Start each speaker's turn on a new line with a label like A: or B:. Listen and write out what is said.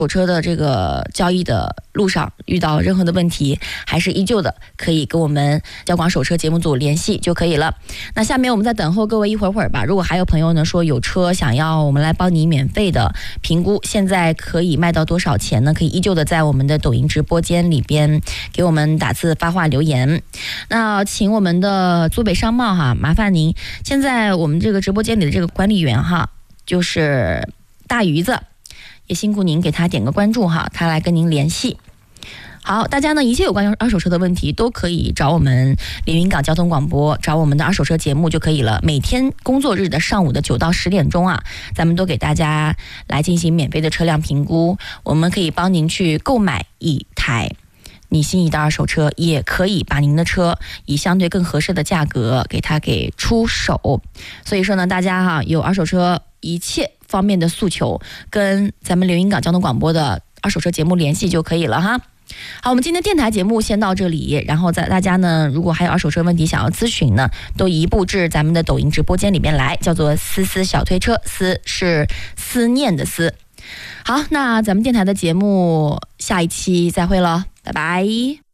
A: 手车的这个交易的路上遇到任何的问题，还是依旧的可以跟我们交广手车节目组联系就可以了。那下面我们再等候各位一会儿吧。如果还有朋友呢说有车想要我们来帮你免费的评估，现在可以卖到多少钱呢？可以依旧的在我们的抖音直播间里边给我们打字发话留言。那请我们的租北商贸哈，麻烦您现在我们这个直播间里的这个管理员哈，就是大鱼子，也辛苦您给他点个关注哈，他来跟您联系。好，大家呢一切有关于二手车的问题都可以找我们连云港交通广播，找我们的二手车节目就可以了。每天工作日的上午的9到10点钟啊，咱们都给大家来进行免费的车辆评估，我们可以帮您去购买一台你心仪的二手车，也可以把您的车以相对更合适的价格给它给出手。所以说呢，大家哈有二手车一切方面的诉求，跟咱们连云港交通广播的二手车节目联系就可以了哈。好，我们今天电台节目先到这里，然后大家呢如果还有二手车问题想要咨询呢，都移步至咱们的抖音直播间里面来，叫做思思小推车，思是思念的思。好，那咱们电台的节目下一期再会了，拜拜。